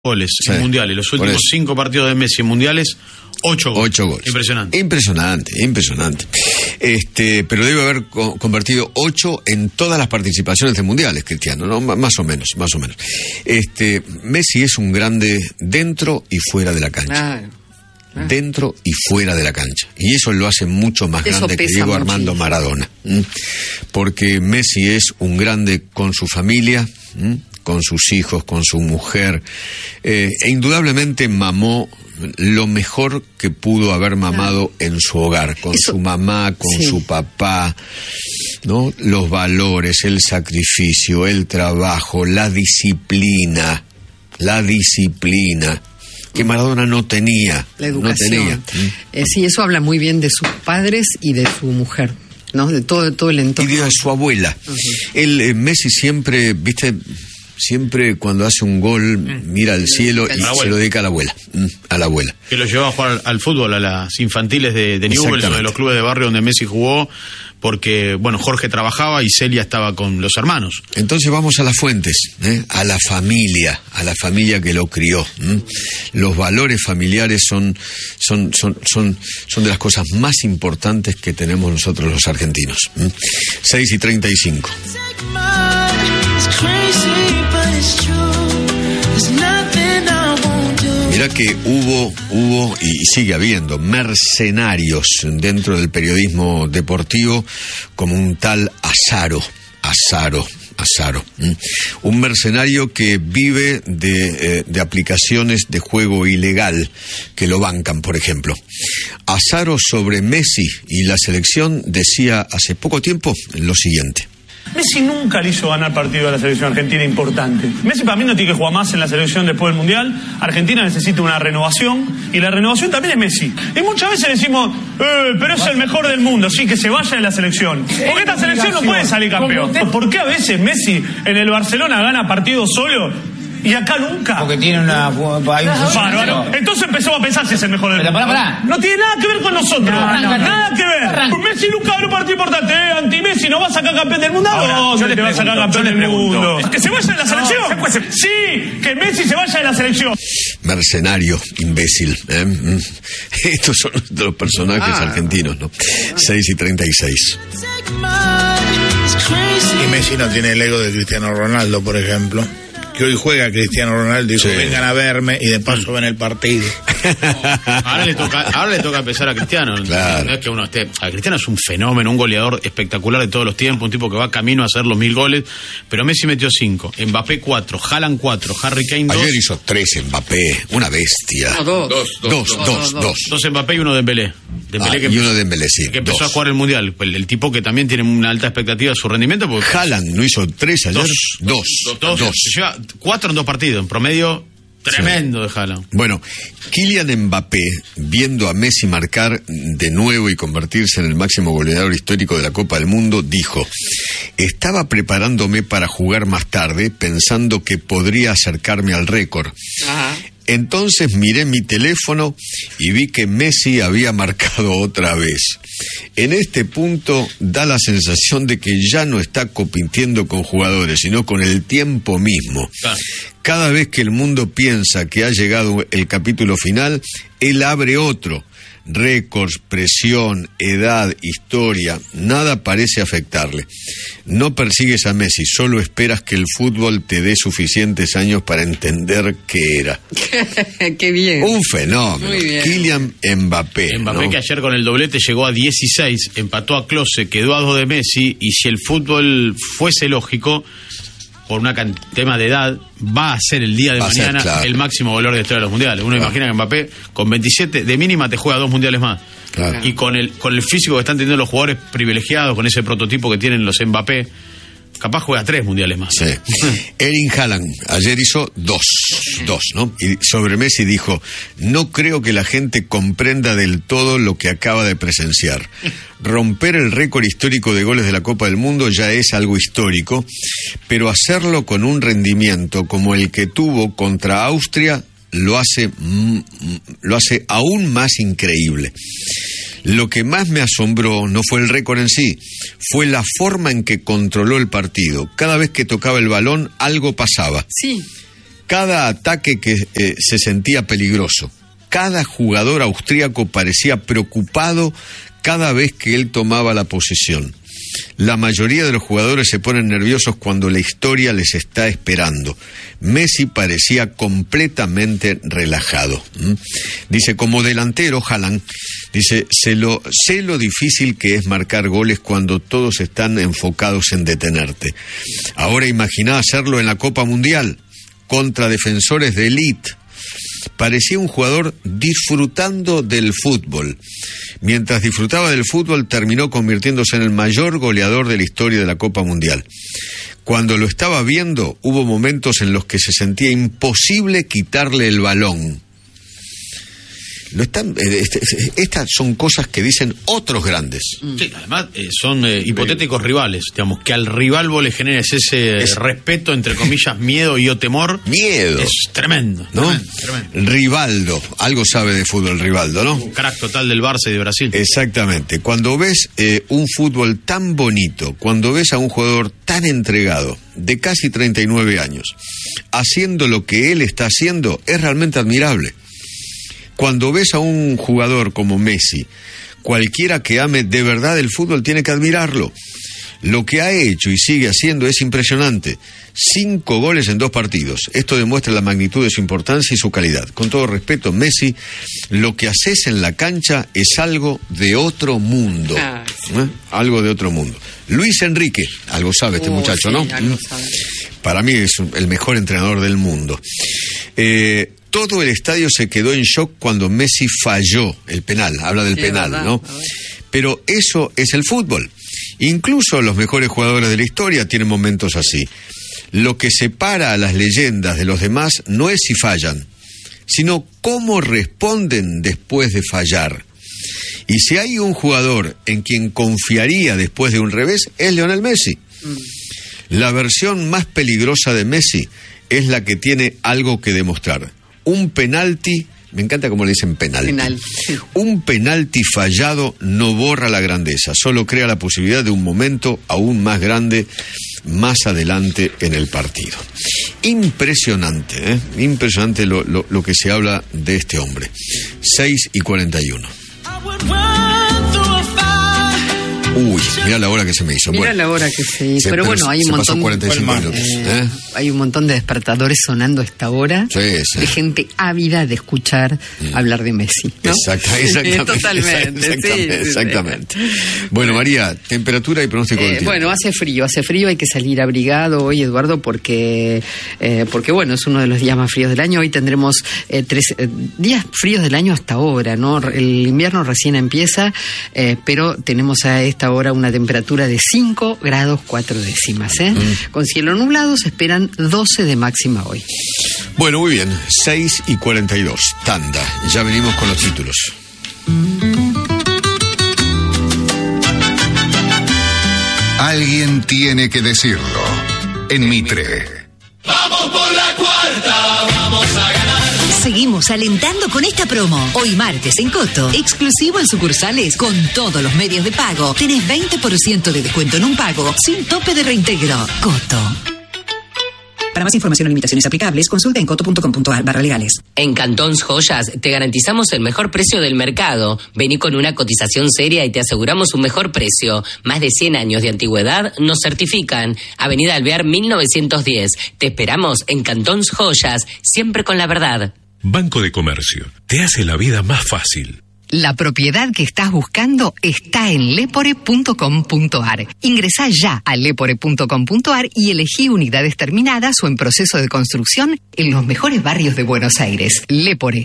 goles en mundiales. Los últimos 5 partidos de Messi en mundiales, 8 goles. Impresionante. Pero debe haber convertido 8 en todas las participaciones de mundiales, Cristiano, ¿no? Más o menos. Messi es un grande dentro y fuera de la cancha. Dentro y fuera de la cancha. Y eso lo hace mucho más grande que Diego Armando Maradona. Porque Messi es un grande con su familia, con sus hijos, con su mujer, e indudablemente mamó lo mejor que pudo haber mamado en su hogar, con su mamá, con su papá, ¿no? Los valores, el sacrificio, el trabajo, la disciplina que Maradona no tenía. La educación. Sí, eso habla muy bien de sus padres y de su mujer, ¿no? De todo el entorno. Y de su abuela. Messi siempre, siempre cuando hace un gol mira al cielo y se lo dedica a la abuela. Que lo llevaba a jugar al fútbol, a las infantiles de Newell's o de los clubes de barrio donde Messi jugó, porque, Jorge trabajaba y Celia estaba con los hermanos. Entonces vamos a las fuentes, a la familia que lo crió. Los valores familiares son de las cosas más importantes que tenemos nosotros los argentinos. 6:35. Mira que hubo y sigue habiendo mercenarios dentro del periodismo deportivo, como un tal Azaro. Un mercenario que vive de aplicaciones de juego ilegal que lo bancan, por ejemplo. Azaro sobre Messi y la selección decía hace poco tiempo lo siguiente: Messi nunca le hizo ganar partido a la selección argentina importante. Messi para mí no tiene que jugar más en la selección después del Mundial. Argentina necesita una renovación y la renovación también es Messi. Y muchas veces decimos, pero es el mejor del mundo, sí, que se vaya de la selección. Porque esta selección no puede salir campeón. ¿Por qué a veces Messi en el Barcelona gana partidos solo y acá nunca? Porque tiene bárbaro. Entonces empezamos a pensar si es el mejor del mundo. Pará. No tiene nada que ver con nosotros. Nada que ver. Messi nunca ganó un partido importante. Anti-Messi, ¿no va a sacar campeón del mundo? ¿Dónde te va a sacar campeón del mundo? ¿Que se vaya de la selección? Sí, que Messi se vaya de la selección. Mercenario, imbécil. Estos son los personajes argentinos, ¿no? 6:36. Y Messi no tiene el ego de Cristiano Ronaldo, por ejemplo, que hoy juega Cristiano Ronaldo y dice, vengan a verme y de paso ven el partido. Ahora le toca empezar a Cristiano. Claro. No es que uno esté. Cristiano es un fenómeno, un goleador espectacular de todos los tiempos, un tipo que va camino a hacer los 1000 goles, pero Messi metió 5, Mbappé 4, Haaland 4, Harry Kane 2. Ayer hizo 3 Mbappé, una bestia. No, 2 Mbappé y 1 Dembélé. Y uno Dembélé, sí. Que empezó a jugar el Mundial. El tipo que también tiene una alta expectativa de su rendimiento. Porque Haaland no hizo 3 ayer. 2. Se lleva 4 en 2 partidos, en promedio. Tremendo de Haaland. Bueno, Kylian Mbappé, viendo a Messi marcar de nuevo y convertirse en el máximo goleador histórico de la Copa del Mundo, dijo: estaba preparándome para jugar más tarde, pensando que podría acercarme al récord. Entonces miré mi teléfono y vi que Messi había marcado otra vez. En este punto da la sensación de que ya no está compitiendo con jugadores, sino con el tiempo mismo. Cada vez que el mundo piensa que ha llegado el capítulo final, él abre otro. Récords, presión, edad, historia, nada parece afectarle. No persigues a Messi, solo esperas que el fútbol te dé suficientes años para entender qué era. Qué bien. Un fenómeno. Kylian Mbappé. Mbappé, ¿no? Que ayer con el doblete llegó a 16, empató a Klose, quedó a 2 de Messi, y si el fútbol fuese lógico, por un tema de edad, va a ser el día de mañana el máximo goleador de la historia de los mundiales. Uno imagina que Mbappé con 27 de mínima te juega 2 mundiales más. Y con el físico que están teniendo los jugadores privilegiados, con ese prototipo que tienen los Mbappé, capaz juega 3 mundiales más. Sí. Erling Haaland ayer hizo 2, ¿no? Y sobre Messi dijo: no creo que la gente comprenda del todo lo que acaba de presenciar. Romper el récord histórico de goles de la Copa del Mundo ya es algo histórico, pero hacerlo con un rendimiento como el que tuvo contra Austria lo hace aún más increíble. Lo que más me asombró no fue el récord en sí, fue la forma en que controló el partido. Cada vez que tocaba el balón, algo pasaba. Sí. cada ataque que se sentía peligroso. Cada jugador austríaco parecía preocupado cada vez que él tomaba la posesión. La mayoría de los jugadores se ponen nerviosos cuando la historia les está esperando. Messi parecía completamente relajado. Dice, como delantero, Haaland, dice, sé lo difícil que es marcar goles cuando todos están enfocados en detenerte. Ahora imagina hacerlo en la Copa Mundial, contra defensores de élite. Parecía un jugador disfrutando del fútbol. Mientras disfrutaba del fútbol, terminó convirtiéndose en el mayor goleador de la historia de la Copa Mundial. Cuando lo estaba viendo, hubo momentos en los que se sentía imposible quitarle el balón. Estas son cosas que dicen otros grandes. Sí, además son hipotéticos rivales, digamos, que al rival vos le generes ese respeto, entre comillas, miedo y o temor. Miedo. Es tremendo, ¿no? Tremendo. Rivaldo, algo sabe de fútbol Rivaldo, ¿no? Un crack total del Barça y de Brasil. Exactamente. Cuando ves un fútbol tan bonito, cuando ves a un jugador tan entregado, de casi 39 años, haciendo lo que él está haciendo, es realmente admirable. Cuando ves a un jugador como Messi, cualquiera que ame de verdad el fútbol tiene que admirarlo. Lo que ha hecho y sigue haciendo es impresionante. 5 goles en 2 partidos. Esto demuestra la magnitud de su importancia y su calidad. Con todo respeto, Messi, lo que haces en la cancha es algo de otro mundo. Sí. Algo de otro mundo. Luis Enrique, algo sabe este muchacho, sí, ¿no? Algo sabe. Para mí es el mejor entrenador del mundo. Todo el estadio se quedó en shock cuando Messi falló el penal. Habla del penal, ¿verdad? ¿No? Pero eso es el fútbol. Incluso los mejores jugadores de la historia tienen momentos así. Lo que separa a las leyendas de los demás no es si fallan, sino cómo responden después de fallar. Y si hay un jugador en quien confiaría después de un revés, es Lionel Messi. La versión más peligrosa de Messi es la que tiene algo que demostrar. Un penalti, me encanta cómo le dicen penalti. Un penalti fallado no borra la grandeza, solo crea la posibilidad de un momento aún más grande más adelante en el partido. Impresionante, impresionante lo que se habla de este hombre. 6:41. Uy, mira la hora que se me hizo. Mira la hora que se hizo. Pero bueno, hay un montón. 45 minutos. Hay un montón de despertadores sonando a esta hora. Sí. De gente ávida de escuchar hablar de Messi, ¿no? Exactamente. Totalmente. Exactamente. Bueno, María, temperatura y pronóstico del tiempo. Bueno, hace frío, hay que salir abrigado hoy, Eduardo, porque bueno, es uno de los días más fríos del año. Hoy tendremos 3 días fríos del año hasta ahora, ¿no? El invierno recién empieza, pero tenemos a esta hora una temperatura de 5 grados 4 décimas. Con cielo nublado se esperan 12 de máxima hoy. Bueno, muy bien, 6:42, tanda. Ya venimos con los títulos. Alguien tiene que decirlo. En Mitre. ¡Vamos por la cuarta! ¡Vamos a ganar! Seguimos alentando con esta promo. Hoy martes en Coto, exclusivo en sucursales con todos los medios de pago. Tenés 20% de descuento en un pago sin tope de reintegro. Coto. Para más información o limitaciones aplicables, consulta en coto.com.ar/legales. En Cantons Joyas te garantizamos el mejor precio del mercado. Vení con una cotización seria y te aseguramos un mejor precio. Más de 100 años de antigüedad nos certifican. Avenida Alvear 1910. Te esperamos en Cantons Joyas, siempre con la verdad. Banco de Comercio. Te hace la vida más fácil. La propiedad que estás buscando está en lepore.com.ar. Ingresá ya a lepore.com.ar y elegí unidades terminadas o en proceso de construcción en los mejores barrios de Buenos Aires. Lepore,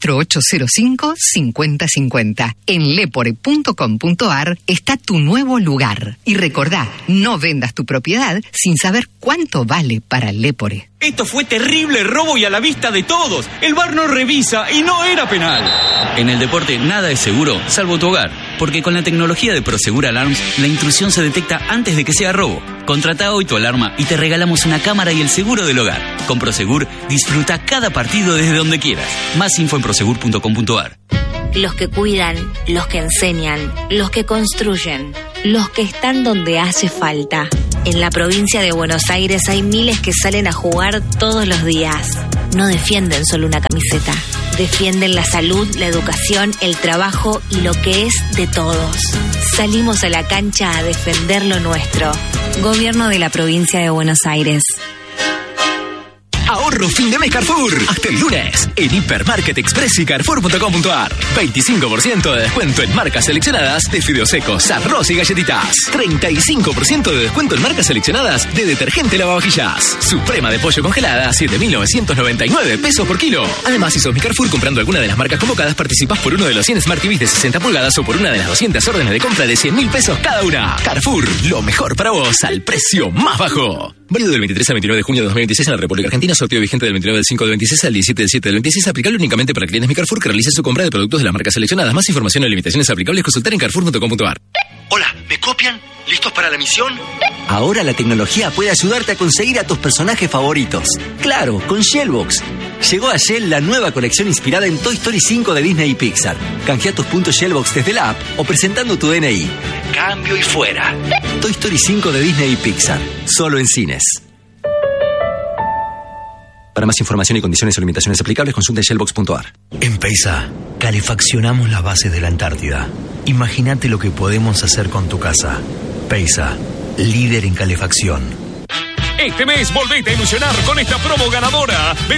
4805-5050. En lepore.com.ar está tu nuevo lugar. Y recordá, no vendas tu propiedad sin saber cuánto vale para Lepore. Esto fue terrible robo y a la vista de todos. El VAR no revisa y no era penal. En el deporte nada es seguro, salvo tu hogar. Porque con la tecnología de Prosegur Alarms, la intrusión se detecta antes de que sea robo. Contrata hoy tu alarma y te regalamos una cámara y el seguro del hogar. Con Prosegur, disfruta cada partido desde donde quieras. Más info en prosegur.com.ar. Los que cuidan, los que enseñan, los que construyen, los que están donde hace falta. En la provincia de Buenos Aires hay miles que salen a jugar todos los días. No defienden solo una camiseta. Defienden la salud, la educación, el trabajo y lo que es de todos. Salimos a la cancha a defender lo nuestro. Gobierno de la provincia de Buenos Aires. Ahorro fin de mes Carrefour. Hasta el lunes. En Hipermarket Express y Carrefour.com.ar. 25% de descuento en marcas seleccionadas de fideos secos, arroz y galletitas. 35% de descuento en marcas seleccionadas de detergente lavavajillas. Suprema de pollo congelada, 7.999 pesos por kilo. Además, si sos mi Carrefour comprando alguna de las marcas convocadas, participás por uno de los 100 Smart TVs de 60 pulgadas o por una de las 200 órdenes de compra de 100.000 pesos cada una. Carrefour, lo mejor para vos al precio más bajo. Válido del 23 al 29 de junio de 2026 en la República Argentina. Sorteo vigente del 29 del 5 del 26 al 17 del 7 del 26. Aplicable únicamente para clientes Mi Carrefour que realicen su compra de productos de las marcas seleccionadas. Más información y limitaciones aplicables consultar en Carrefour.com.ar. Hola, ¿me copian? ¿Listos para la misión? Ahora la tecnología puede ayudarte a conseguir a tus personajes favoritos. Claro, con Shellbox. Llegó a Shell la nueva colección inspirada en Toy Story 5 de Disney y Pixar. Canjea tus puntos Shellbox desde la app o presentando tu DNI. Cambio y fuera. Toy Story 5 de Disney y Pixar. Solo en cines. Para más información y condiciones o limitaciones aplicables, consulta shellbox.ar. En Peisa, calefaccionamos las bases de la Antártida. Imagínate lo que podemos hacer con tu casa. Peisa, líder en calefacción. Este mes volvete a ilusionar con esta promo ganadora.